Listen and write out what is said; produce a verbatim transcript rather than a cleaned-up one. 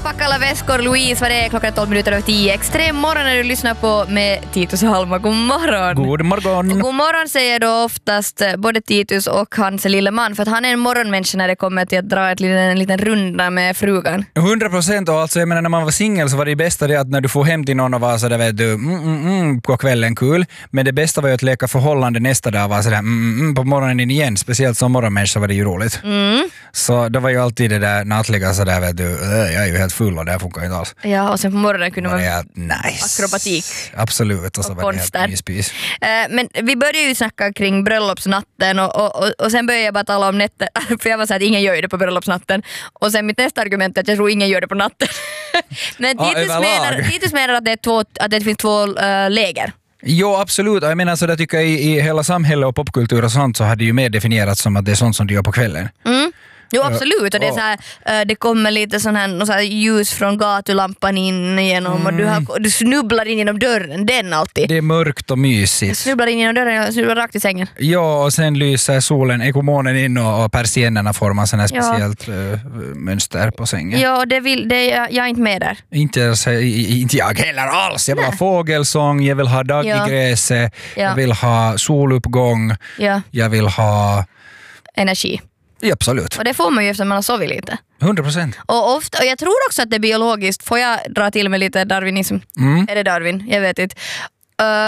packa alla väskor. Louise, vad det är klockan tolv minuter över tio. Extrem morgon när du lyssnar på med Titus och Halma. God morgon. God morgon. Och god morgon säger då oftast både Titus och hans lille man, för att han är en morgonmänniska när det kommer till att dra ett liten, en liten runda med frugan. hundra procent, och alltså jag menar när man var singel så var det bästa det att när du får hem till någon och var så där vet du mm, mm, mm, på kvällen kul, men det bästa var ju att leka förhållande nästa dag var så där mm, mm, på morgonen igen, speciellt som morgonmänniska var det ju roligt. Mm. Så det var ju alltid det där nattliga så där vet du, jag är ju helt full och det funkar ju inte alls. Ja, och sen på morgonen kunde man det nice. akrobatik. Absolut, och så och var det helt myspis. Uh, men vi började ju snacka kring bröllopsnatten och, och, och, och sen började jag bara tala om nätter, för jag var så att ingen gör det på bröllopsnatten, och sen mitt nästa argument är att jag tror ingen gör det på natten. Men ja, Titus, menar, Titus menar att det, är två, att det finns två uh, läger. Jo, absolut. Jag menar så där tycker jag i, i hela samhälle och popkultur och sånt så har det ju mer definierats som att det är sånt som du gör på kvällen. Mm. Jo, absolut. Och det, är så här, det kommer lite sån här, så här ljus från gatulampan in igenom mm. och du, har, du snubblar in genom dörren. Den alltid. Det är mörkt och mysigt. Jag snubblar in genom dörren och snubblar rakt i sängen. Ja, och sen lyser solen, ekomonen in och, och persiennerna formar sån här speciellt ja. uh, mönster på sängen. Ja, det vill, det, jag, jag är inte med där. Inte, alltså, inte jag heller alls. Jag vill Nej. ha fågelsång, jag vill ha dag ja. i gräset, ja. jag vill ha soluppgång, ja. jag vill ha... energi. Ja, absolut. Och det får man ju efter man har sovit lite. hundra procent. Och, ofta, och jag tror också att det är biologiskt. Får jag dra till med lite darwinism? Mm. Är det Darwin? Jag vet inte. Uh,